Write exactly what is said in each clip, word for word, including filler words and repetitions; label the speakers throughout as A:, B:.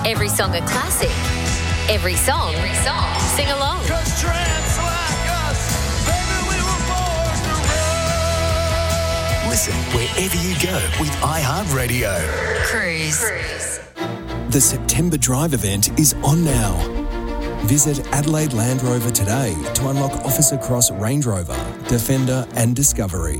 A: Every song a classic. Every song, every song. Sing along.
B: 'Cause tramps like us, baby, we were born to run.
C: Listen wherever you go with iHeartRadio.
A: Cruise.
D: The September Drive event is on now. Visit Adelaide Land Rover today to unlock Officer Cross Range Rover, Defender and Discovery.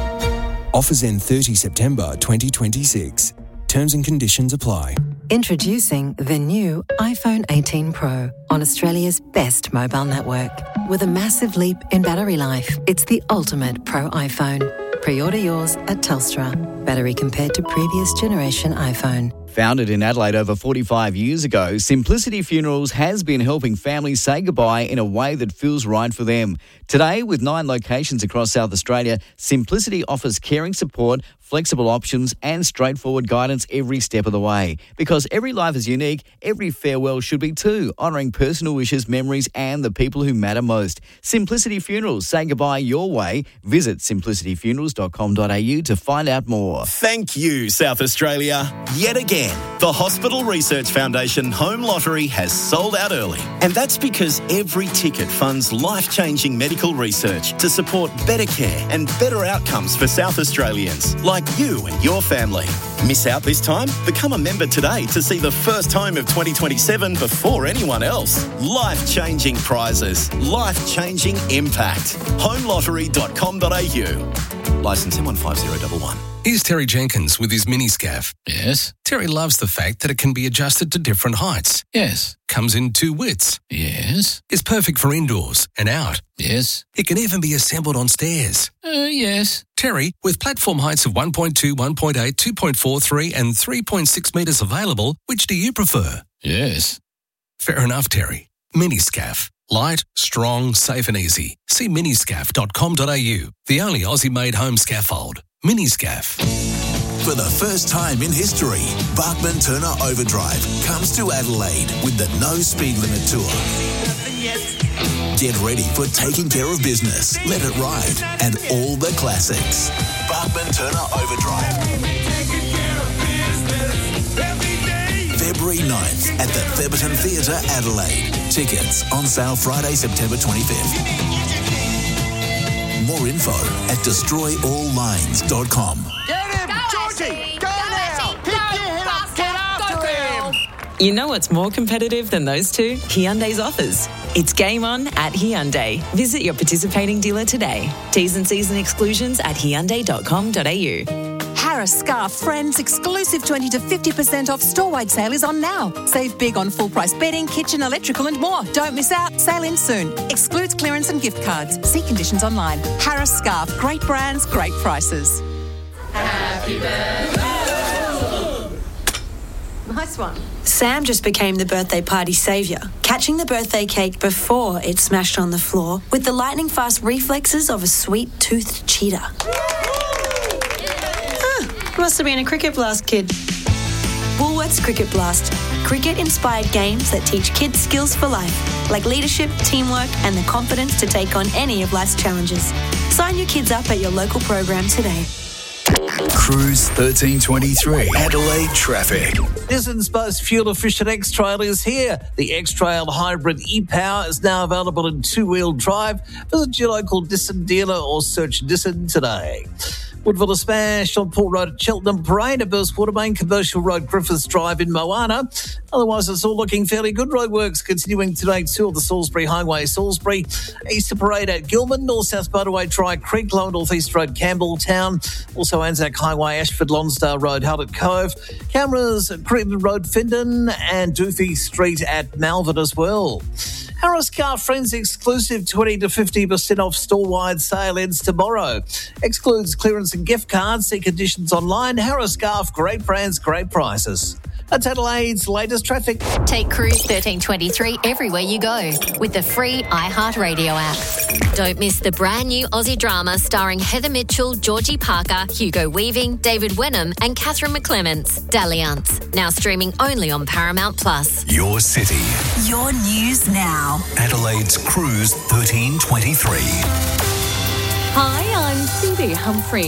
D: Offers end thirtieth September twenty twenty-six. Terms and conditions apply.
E: Introducing the new iPhone eighteen Pro on Australia's best mobile network. With a massive leap in battery life, it's the ultimate Pro iPhone. Pre-order yours at Telstra. Battery compared to previous generation iPhone.
F: Founded in Adelaide over forty-five years ago, Simplicity Funerals has been helping families say goodbye in a way that feels right for them. Today, with nine locations across South Australia, Simplicity offers caring support, flexible options and straightforward guidance every step of the way. Because every life is unique, every farewell should be too, honouring personal wishes, memories and the people who matter most. Simplicity Funerals, say goodbye your way. Visit simplicity funerals dot com dot a u to find out more.
G: Thank you, South Australia. Yet again, the Hospital Research Foundation Home Lottery has sold out early. And that's because every ticket funds life-changing medical research to support better care and better outcomes for South Australians, like you and your family. Miss out this time? Become a member today to see the first home of twenty twenty-seven before anyone else. Life-changing prizes. Life-changing impact. home lottery dot com dot a u. Licence M one five zero one one.
H: Here's Terry Jenkins with his Miniscaf.
I: Yes?
H: Terry loves the fact that it can be adjusted to different heights.
I: Yes.
H: Comes in two widths.
I: Yes.
H: It's perfect for indoors and out.
I: Yes.
H: It can even be assembled on stairs.
I: Uh, yes.
H: Terry, with platform heights of one point two, one point eight, two point four three and three point six metres available, which do you prefer?
I: Yes.
H: Fair enough, Terry. Miniscaf. Light, strong, safe and easy. See miniscaf dot com dot a u, the only Aussie-made home scaffold. Miniscaf.
C: For the first time in history, Bachman Turner Overdrive comes to Adelaide with the No Speed Limit Tour. Get ready for taking care of business, let it ride, and all the classics. Bachman Turner Overdrive. February ninth at the Theberton Theatre, Adelaide. Tickets on sale Friday, September twenty-fifth. More info at destroy all lines dot com.
B: Get him! Georgie! Go now! Pick your head up! Get after him!
J: You know what's more competitive than those two? Hyundai's offers. It's game on at Hyundai. Visit your participating dealer today. T's and C's and exclusions at hyundai dot com dot a u.
K: Harris Scarf Friends exclusive twenty to fifty percent off store-wide sale is on now. Save big on full-price bedding, kitchen, electrical and more. Don't miss out. Sale in soon. Excludes clearance and gift cards. See conditions online. Harris Scarf. Great brands, great prices.
L: Happy birthday.
K: Nice one.
L: Sam just became the birthday party saviour, catching the birthday cake before it smashed on the floor with the lightning-fast reflexes of a sweet-toothed cheetah. Must have been a Cricket Blast kid. Woolworths Cricket Blast. Cricket-inspired games that teach kids skills for life, like leadership, teamwork, and the confidence to take on any of life's challenges. Sign your kids up at your local program today.
C: Cruise thirteen twenty-three. Adelaide traffic.
M: Nissan's most fuel-efficient X-Trail is here. The X-Trail Hybrid e-Power is now available in two-wheel drive. Visit your local Nissan dealer or search Nissan today. Woodville Smash on Port Road at Cheltenham Parade, at Burst Watermain, Commercial Road, Griffiths Drive in Moana. Otherwise, it's all looking fairly good. Roadworks continuing today too on the Salisbury Highway, Salisbury. Easter Parade at Gilman, North-South Motorway, Dry Creek, Lower North East Road, Campbelltown. Also Anzac Highway, Ashford, Lonsdale Road, Hallett Cove. Cameras at Crittenden Road, Findon, and Doofy Street at Malvern as well. Harris Car Friends exclusive twenty to fifty percent off store-wide sale ends tomorrow. Excludes clearance and gift cards. See conditions online. Harris Scarf, great brands, great prices. That's Adelaide's latest traffic.
A: Take Cruise thirteen twenty-three everywhere you go with the free iHeartRadio app. Don't miss the brand new Aussie drama starring Heather Mitchell, Georgie Parker, Hugo Weaving, David Wenham and Catherine McClements, Dalliance. Now streaming only on Paramount Plus.
C: Your city.
N: Your news now.
C: Adelaide's Cruise thirteen twenty-three.
O: Hi, I'm Cindy Humphrey.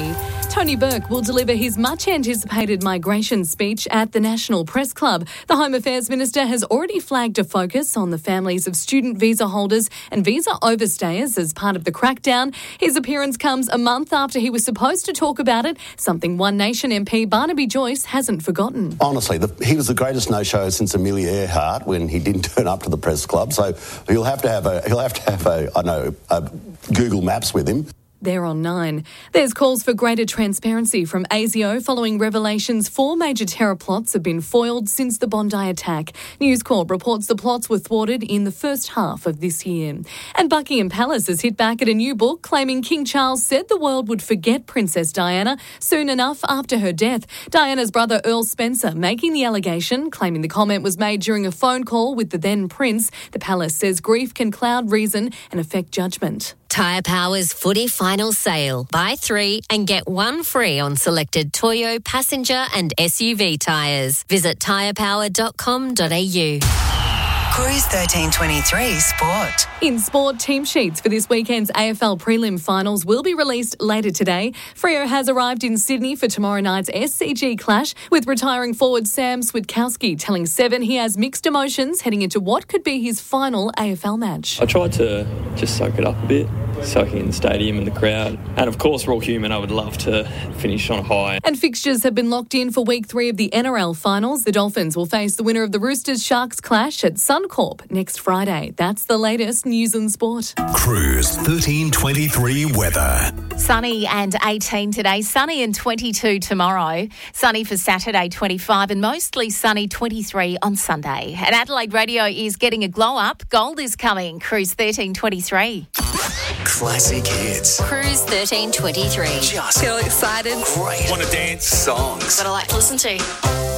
O: Tony Burke will deliver his much-anticipated migration speech at the National Press Club. The Home Affairs Minister has already flagged a focus on the families of student visa holders and visa overstayers as part of the crackdown. His appearance comes a month after he was supposed to talk about it, something One Nation M P Barnaby Joyce hasn't forgotten.
P: Honestly, the, he was the greatest no-show since Amelia Earhart when he didn't turn up to the Press Club. So he'll have to have a he'll have to have a I know a Google Maps with him.
O: They're on nine. There's calls for greater transparency from ASIO following revelations four major terror plots have been foiled since the Bondi attack. News Corp reports the plots were thwarted in the first half of this year. And Buckingham Palace has hit back at a new book claiming King Charles said the world would forget Princess Diana soon enough after her death. Diana's brother Earl Spencer making the allegation, claiming the comment was made during a phone call with the then Prince. The Palace says grief can cloud reason and affect judgment.
A: Tyre Power's footy final sale. Buy three and get one free on selected Toyo, passenger and S U V tyres. Visit tyre power dot com dot a u.
N: Cruise thirteen twenty-three Sport.
O: In sport, team sheets for this weekend's A F L prelim finals will be released later today. Freo has arrived in Sydney for tomorrow night's S C G clash, with retiring forward Sam Switkowski telling Seven he has mixed emotions heading into what could be his final A F L match.
Q: I tried to just soak it up a bit, soaking in the stadium and the crowd. And of course, we're all human. I would love to finish on a high.
O: And fixtures have been locked in for week three of the N R L finals. The Dolphins will face the winner of the Roosters-Sharks clash at Suncorp next Friday. That's the latest news and sport.
C: Cruise thirteen twenty-three weather.
R: Sunny and eighteen today, sunny and twenty-two tomorrow. Sunny for Saturday, twenty-five, and mostly sunny, twenty-three on Sunday. And Adelaide Radio is getting a glow up. Gold is coming. Cruise thirteen twenty-three.
C: Classic hits.
A: Cruise thirteen twenty-three.
C: Just
A: feel excited.
C: Great.
S: Want to dance?
C: Songs.
A: That I like to listen to.